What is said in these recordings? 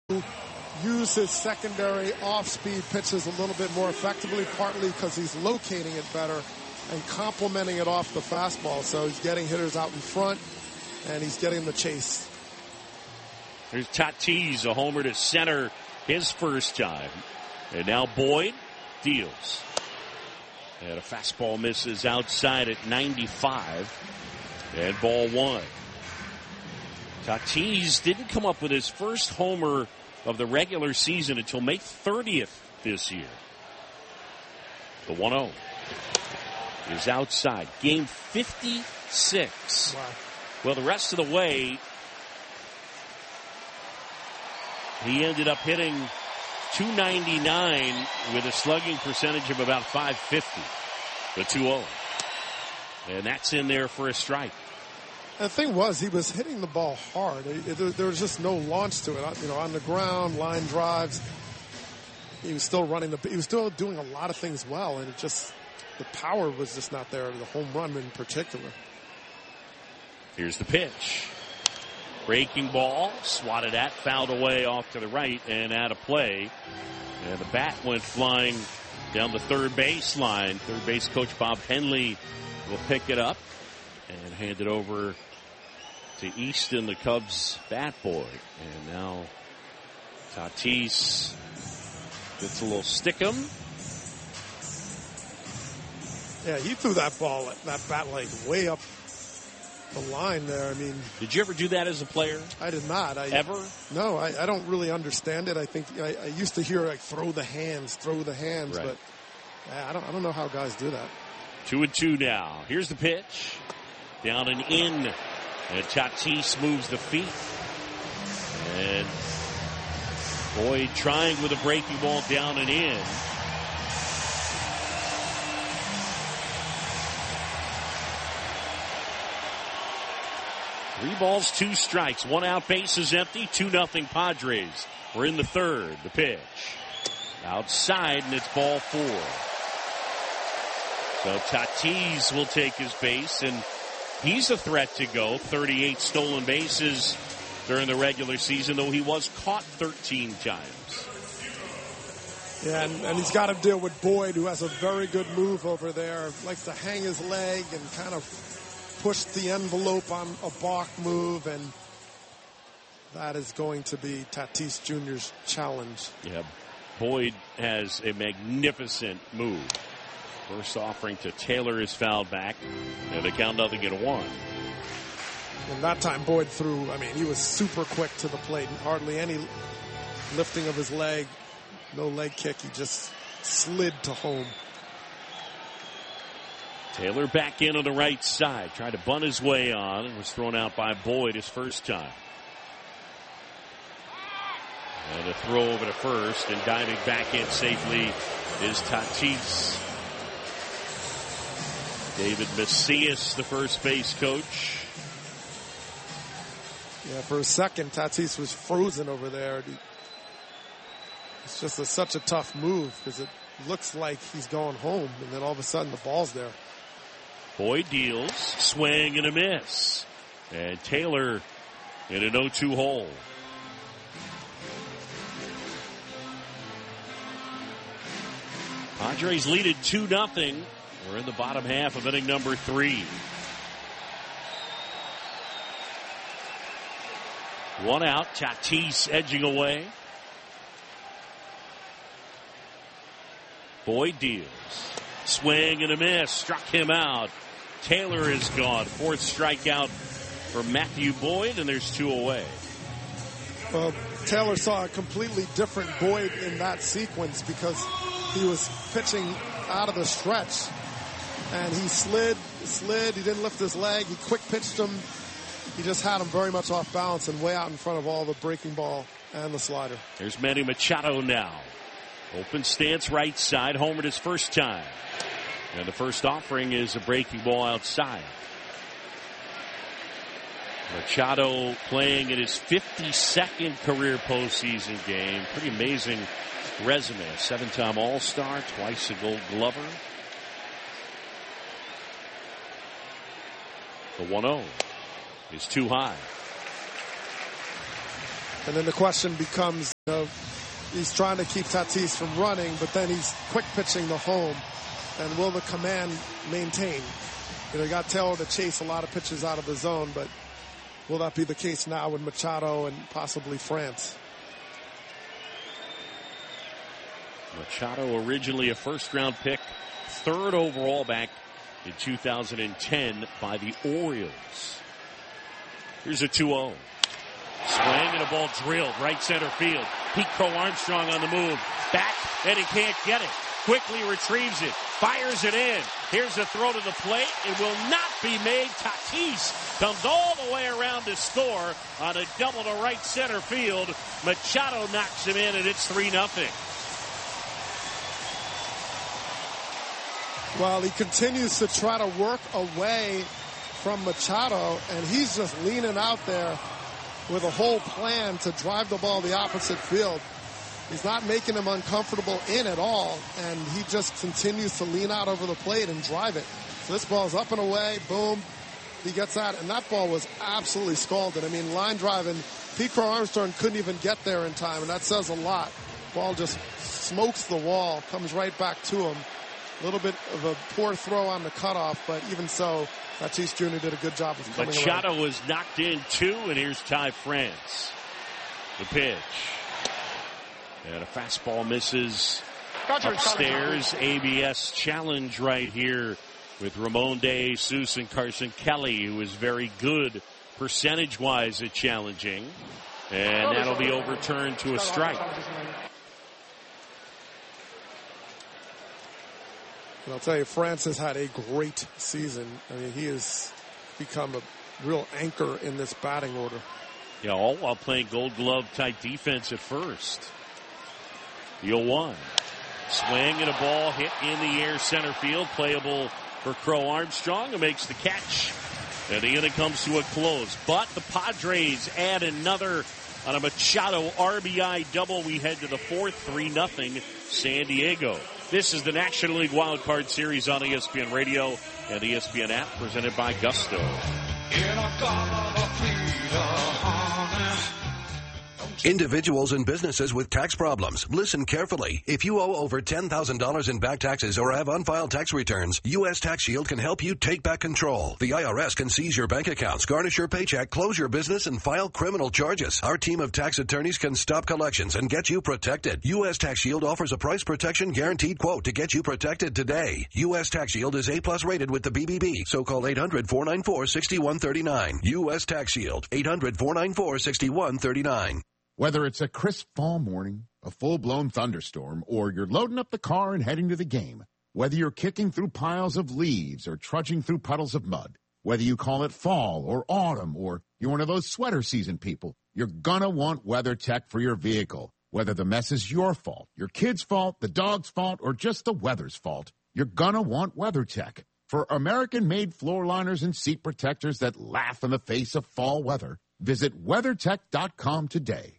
use his secondary off-speed pitches a little bit more effectively, partly because he's locating it better and complementing it off the fastball. So he's getting hitters out in front, and he's getting the chase. Here's Tatis, a homer to center his first time. And now Boyd deals. And a fastball misses outside at 95. And ball one. Tatis didn't come up with his first homer of the regular season until May 30th this year. The 1-0 is outside. Game 56. Wow. Well, the rest of the way, he ended up hitting .299 with a slugging percentage of about .550. The 2-0. And that's in there for a strike. The thing was, he was hitting the ball hard. There was just no launch to it. You know, on the ground, line drives. He was still running he was still doing a lot of things well, and the power was just not there. The home run in particular. Here's the pitch. Breaking ball, swatted at, fouled away off to the right and out of play. And the bat went flying down the third base line. Third base coach Bob Henley will pick it up and hand it over to Easton, the Cubs bat boy. And now Tatis gets a little stickum. Yeah, he threw that ball, that bat leg way up the line there. I mean, did you ever do that as a player? I did not. Ever? No, I don't really understand it. I think I used to hear like throw the hands, right. But I don't know how guys do that. 2-2 now. Here's the pitch. Down and in. And Tatis moves the feet. And Boyd trying with a breaking ball down and in. Three balls, two strikes. One out, base is empty. 2-0 Padres. We're in the third. The pitch. Outside, and it's ball four. So Tatis will take his base, and he's a threat to go. 38 stolen bases during the regular season, though he was caught 13 times. Yeah, and he's got to deal with Boyd, who has a very good move over there. Likes to hang his leg and kind of push the envelope on a balk move, and that is going to be Tatis Jr.'s challenge. Yeah, Boyd has a magnificent move. First offering to Taylor is fouled back, and they count 0-1. And that time Boyd threw, I mean, he was super quick to the plate, and hardly any lifting of his leg, no leg kick. He just slid to home. Taylor back in on the right side, tried to bunt his way on, and was thrown out by Boyd his first time. And a throw over to first, and diving back in safely is Tatis. David Macias, the first base coach. Yeah, for a second, Tatis was frozen over there. It's just such a tough move because it looks like he's going home, and then all of a sudden the ball's there. Boyd deals, swing and a miss. And Taylor in an 0-2 hole. Padres lead it 2-0. We're in the bottom half of inning number 3. One out. Tatis edging away. Boyd deals. Swing and a miss. Struck him out. Taylor is gone. Fourth strikeout for Matthew Boyd, and there's 2 away. Well, Taylor saw a completely different Boyd in that sequence because he was pitching out of the stretch. And he slid, he didn't lift his leg, he quick pitched him. He just had him very much off balance and way out in front of all the breaking ball and the slider. There's Manny Machado now. Open stance right side, homered his first time. And the first offering is a breaking ball outside. Machado playing in his 52nd career postseason game. Pretty amazing resume. 7-time All-Star, twice a Gold Glover. The 1-0 is too high. And then the question becomes, he's trying to keep Tatis from running, but then he's quick pitching the home. And will the command maintain? You got Taylor to chase a lot of pitches out of the zone, but will that be the case now with Machado and possibly France? Machado, originally a first-round pick, 3rd overall back in 2010 by the Orioles. Here's a 2-0. Swing and a ball drilled right center field. Pete Crow Armstrong on the move. Back, and he can't get it. Quickly retrieves it. Fires it in. Here's a throw to the plate. It will not be made. Tatis comes all the way around to score on a double to right center field. Machado knocks him in, and it's 3-0. Well, he continues to try to work away from Machado, and he's just leaning out there with a whole plan to drive the ball the opposite field. He's not making him uncomfortable in at all, and he just continues to lean out over the plate and drive it. So this ball's up and away, boom, he gets out, and that ball was absolutely scalded. I mean, line driving, Pete Crow Armstrong couldn't even get there in time, and that says a lot. Ball just smokes the wall, comes right back to him. A little bit of a poor throw on the cutoff, but even so, Tatis Jr. did a good job of coming around. Machado was knocked in 2, and here's Ty France. The pitch. And a fastball misses upstairs. ABS challenge right here with Ramon De Jesus and Carson Kelly, who is very good percentage-wise at challenging. And that'll be overturned to a strike. And I'll tell you, France has had a great season. I mean, he has become a real anchor in this batting order. Yeah, all while playing Gold Glove type defense at first. The 0-1. Swing and a ball hit in the air center field. Playable for Crow Armstrong, who makes the catch. And the inning comes to a close. But the Padres add another on a Machado RBI double. We head to the 4th, 3-0 San Diego. This is the National League Wild Card Series on ESPN Radio and the ESPN app, presented by Gusto. Individuals and businesses with tax problems, listen carefully. If you owe over $10,000 in back taxes or have unfiled tax returns, U.S. Tax Shield can help you take back control. The IRS can seize your bank accounts, garnish your paycheck, close your business, and file criminal charges. Our team of tax attorneys can stop collections and get you protected. U.S. Tax Shield offers a price protection guaranteed quote to get you protected today. U.S. Tax Shield is A+ rated with the BBB, so call 800-494-6139. U.S. Tax Shield, 800-494-6139. Whether it's a crisp fall morning, a full-blown thunderstorm, or you're loading up the car and heading to the game, whether you're kicking through piles of leaves or trudging through puddles of mud, whether you call it fall or autumn or you're one of those sweater season people, you're gonna want WeatherTech for your vehicle. Whether the mess is your fault, your kid's fault, the dog's fault, or just the weather's fault, you're gonna want WeatherTech. For American-made floor liners and seat protectors that laugh in the face of fall weather, visit WeatherTech.com today.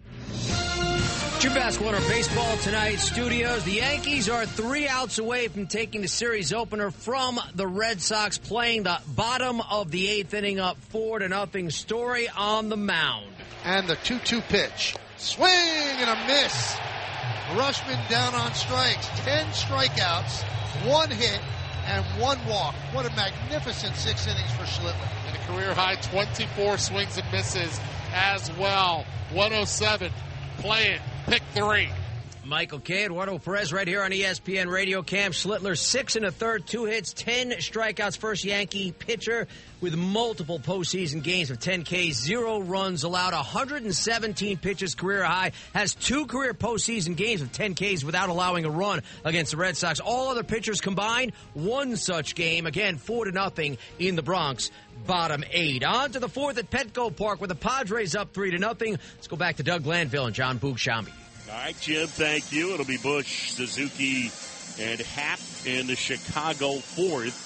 Your Best Winter Baseball tonight studios. The Yankees are 3 outs away from taking the series opener from the Red Sox, playing the bottom of the 8th inning, up 4-0. Story on the mound. And the 2-2 pitch. Swing and a miss. Rushman down on strikes. 10 strikeouts, 1 hit, and 1 walk. What a magnificent 6 innings for Schlittler. And a career-high 24 swings and misses as well. 107. Playing. Pick 3. Michael Kay, Eduardo Perez right here on ESPN Radio. Cam Schlittler, 6 1/3, 2 hits, 10 strikeouts. First Yankee pitcher with multiple postseason games of 10 Ks, 0 runs allowed, 117 pitches, career high. Has 2 career postseason games of 10 Ks without allowing a run against the Red Sox. All other pitchers combined, 1 such game. Again, 4-0 in the Bronx. Bottom 8. On to the 4th at Petco Park with the Padres up 3-0. Let's go back to Doug Glanville and John Boog-Shambi. All right, Jim, thank you. It'll be Busch, Suzuki, and Happ in the Chicago 4th.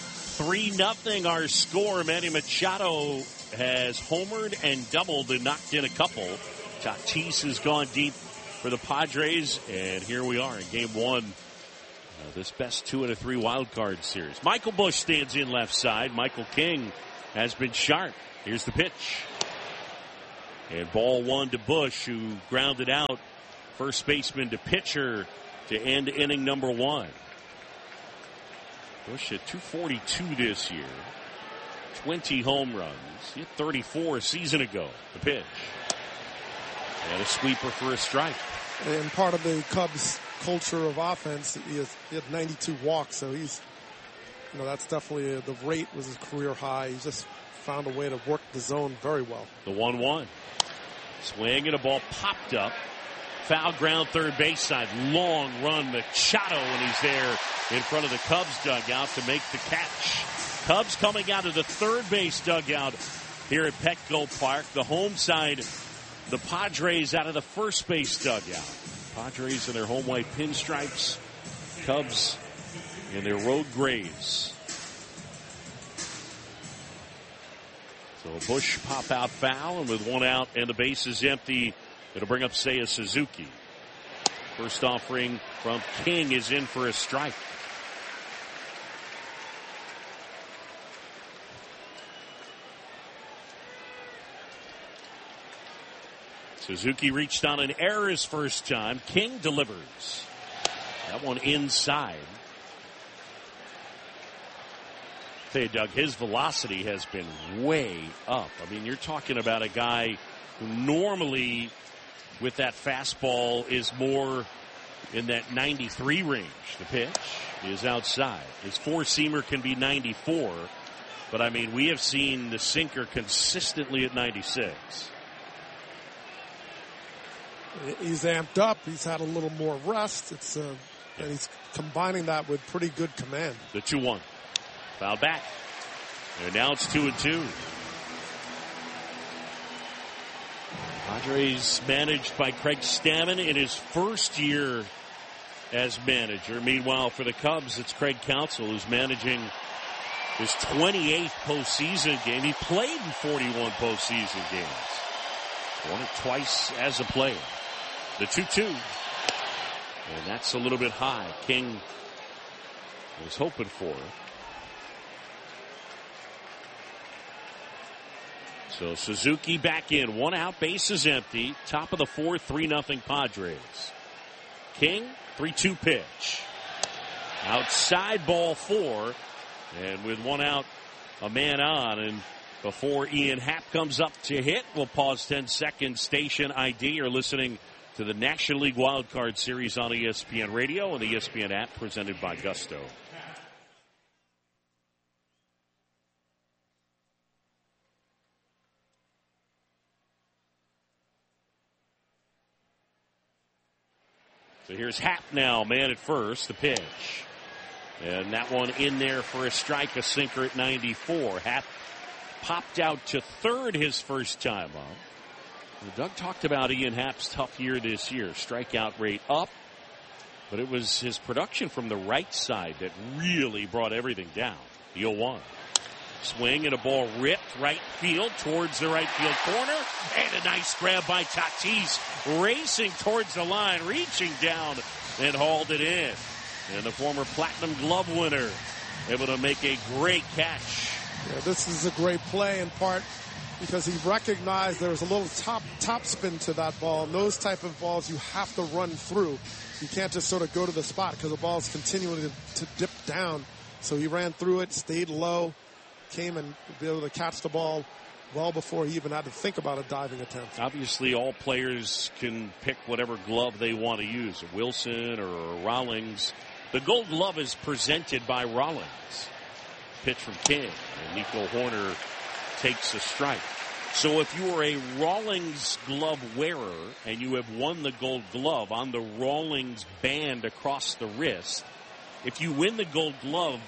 3-0 our score. Manny Machado has homered and doubled and knocked in a couple. Tatis has gone deep for the Padres, and here we are in Game 1 of this best 2 out of 3 wild card series. Michael Busch stands in left side. Michael King has been sharp. Here's the pitch. And ball one to Bush, who grounded out first baseman to pitcher to end inning number one. Bush hit .242 this year. 20 home runs. He hit 34 a season ago. The pitch. And a sweeper for a strike. And part of the Cubs culture of offense, he had 92 walks, so he's, that's definitely, the rate was his career high. He just found a way to work the zone very well. The 1-1. Swing and a ball popped up. Foul ground third base side. Long run Machado, and he's there in front of the Cubs dugout to make the catch. Cubs coming out of the third base dugout here at Petco Park. The home side, the Padres out of the first base dugout. Padres in their home white pinstripes. Cubs in their road grays. So Bush pop out foul, and with one out and the bases empty, it'll bring up Seiya Suzuki. First offering from King is in for a strike. Suzuki reached on an error his first time. King delivers. That one inside. Hey, Doug, his velocity has been way up. I mean, you're talking about a guy who normally with that fastball is more in that 93 range. The pitch is outside. His four-seamer can be 94, but I mean, we have seen the sinker consistently at 96. He's amped up. He's had a little more rest. And he's combining that with pretty good command. The 2-1. Foul back. And now it's 2-2. Padres managed by Craig Stammen in his first year as manager. Meanwhile, for the Cubs, it's Craig Counsell who's managing his 28th postseason game. He played in 41 postseason games. Won it twice as a player. The 2-2. And that's a little bit high. King was hoping for it. So Suzuki back in. One out, bases empty. Top of the fourth, 3-0 Padres. King, 3-2 pitch. Outside ball four. And with one out, a man on. And before Ian Happ comes up to hit, we'll pause 10 seconds. Station ID. You're listening to the National League Wild Card Series on ESPN Radio and the ESPN app presented by Gusto. So here's Happ now, man at first, the pitch. And that one in there for a strike, a sinker at 94. Happ popped out to third his first time up. Doug talked about Ian Happ's tough year this year. Strikeout rate up, but it was his production from the right side that really brought everything down. The 0-1. Swing and a ball ripped right field towards the right field corner. And a nice grab by Tatis, racing towards the line, reaching down and hauled it in. And the former Platinum Glove winner able to make a great catch. Yeah, this is a great play in part because he recognized there was a little top spin to that ball. And those type of balls you have to run through. You can't just sort of go to the spot because the ball is continuing to dip down. So he ran through it, stayed low, came and be able to catch the ball well before he even had to think about a diving attempt. Obviously, all players can pick whatever glove they want to use, a Wilson or a Rawlings. The Gold Glove is presented by Rawlings. Pitch from King, and Nico Horner takes a strike. So if you are a Rawlings glove wearer and you have won the Gold Glove on the Rawlings band across the wrist, if you win the Gold Glove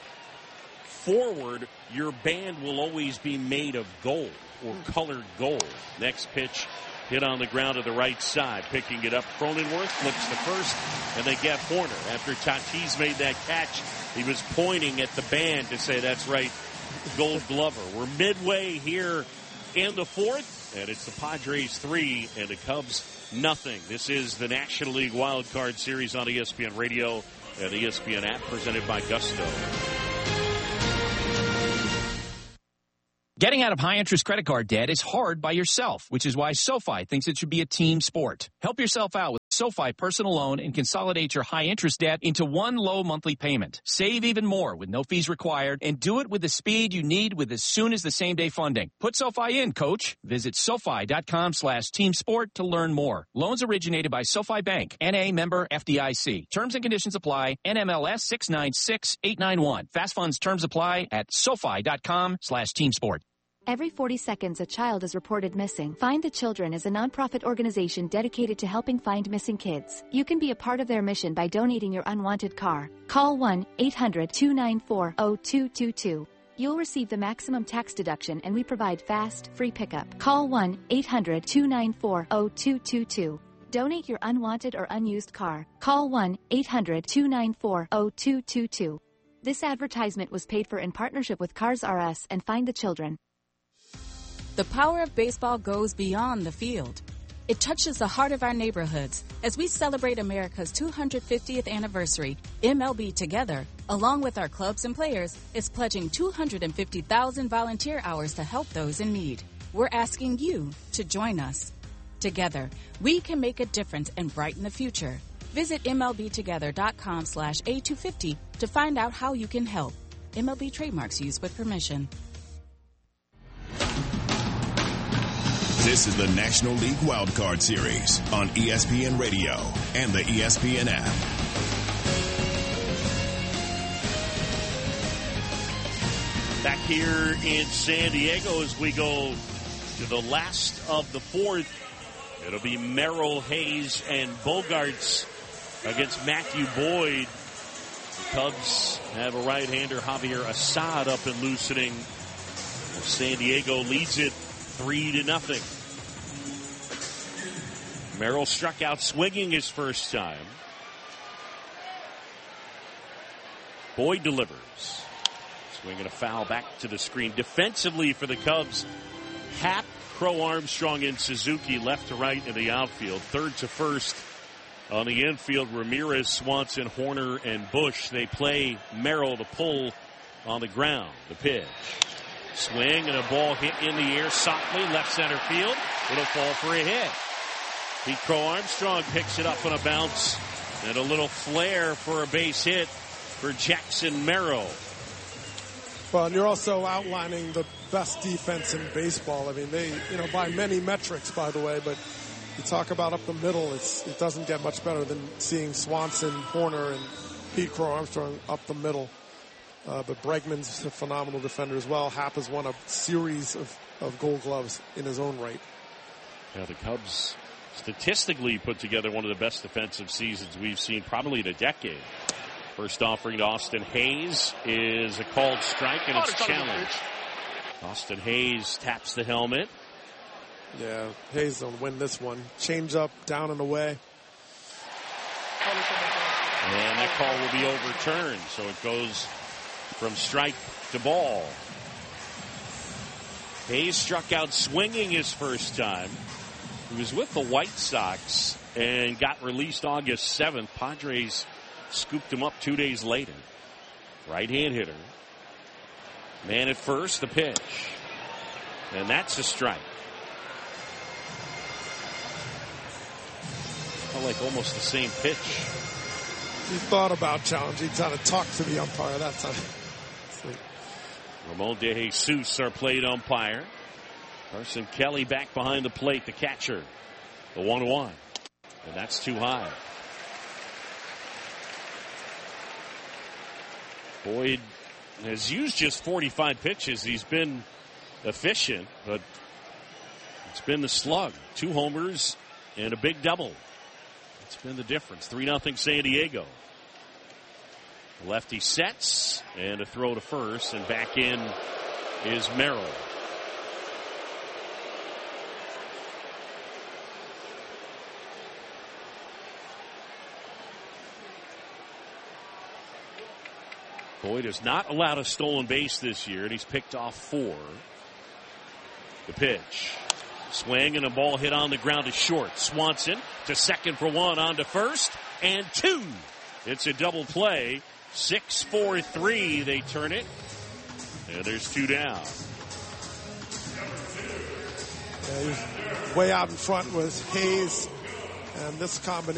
forward, your band will always be made of gold or colored gold. Next pitch hit on the ground to the right side. Picking it up, Cronenworth flips the first, and they get Horner. After Tatis made that catch, he was pointing at the band to say, that's right, Gold Glover. We're midway here in the fourth, and it's the Padres 3 and the Cubs nothing. This is the National League Wild Card Series on ESPN Radio and the ESPN app presented by Gusto. Getting out of high-interest credit card debt is hard by yourself, which is why SoFi thinks it should be a team sport. Help yourself out with SoFi Personal Loan and consolidate your high-interest debt into one low monthly payment. Save even more with no fees required, and do it with the speed you need with as soon as the same-day funding. Put SoFi in, Coach. Visit SoFi.com/teamsport to learn more. Loans originated by SoFi Bank, N.A. member FDIC. Terms and conditions apply. NMLS 696891. Fast funds terms apply at SoFi.com/teamsport. Every 40 seconds, a child is reported missing. Find the Children is a nonprofit organization dedicated to helping find missing kids. You can be a part of their mission by donating your unwanted car. Call 1-800-294-0222. You'll receive the maximum tax deduction, and we provide fast, free pickup. Call 1-800-294-0222. Donate your unwanted or unused car. Call 1-800-294-0222. This advertisement was paid for in partnership with Cars R Us and Find the Children. The power of baseball goes beyond the field. It touches the heart of our neighborhoods. As we celebrate America's 250th anniversary, MLB Together, along with our clubs and players, is pledging 250,000 volunteer hours to help those in need. We're asking you to join us. Together, we can make a difference and brighten the future. Visit MLBtogether.com/A250 to find out how you can help. MLB trademarks used with permission. This is the National League Wildcard Series on ESPN Radio and the ESPN app. Back here in San Diego as we go to the last of the fourth. It'll be Merrill, Hayes, and Bogaerts against Matthew Boyd. The Cubs have a right-hander, Javier Assad, up and loosening. San Diego leads it 3-0. Merrill struck out swinging his first time. Boyd delivers. Swinging a foul back to the screen. Defensively for the Cubs, Happ, Crow, Armstrong, and Suzuki left to right in the outfield. Third to first on the infield, Ramirez, Swanson, Horner, and Bush. They play Merrill to pull on the ground. The pitch. Swing and a ball hit in the air softly, left center field. It'll fall for a hit. Pete Crow Armstrong picks it up on a bounce, and a little flare for a base hit for Jackson Merrill. Well, and you're also outlining the best defense in baseball. I mean, they, by many metrics, by the way, but you talk about up the middle, it doesn't get much better than seeing Swanson, Horner, and Pete Crow Armstrong up the middle. But Bregman's a phenomenal defender as well. Happ has won a series of Gold Gloves in his own right. Yeah, the Cubs statistically put together one of the best defensive seasons we've seen probably in a decade. First offering to Austin Hayes is a called strike, and it's challenged. Austin Hayes taps the helmet. Yeah, Hayes will win this one. Change up, down and away. And that call will be overturned, so it goes from strike to ball. Hayes struck out swinging his first time. He was with the White Sox and got released August 7th. Padres scooped him up 2 days later. Right-hand hitter. Man at first, the pitch. And that's a strike. Felt like almost the same pitch. He thought about challenging, trying to talk to the umpire that time. Ramon De Jesus, our plate umpire. Carson Kelly back behind the plate, the catcher. The 1-1. And that's too high. Boyd has used just 45 pitches. He's been efficient, but it's been the slug. 2 homers and a big double. It's been the difference. 3-0 San Diego. Lefty sets and a throw to first, and back in is Merrill. Boyd has not allowed a stolen base this year, and he's picked off 4. The pitch. Swing and a ball hit on the ground to short. Swanson to second for 1, on to first, and 2. It's a double play. 6-4-3, they turn it. And there's 2 down. He was way out in front was Hayes, and this combination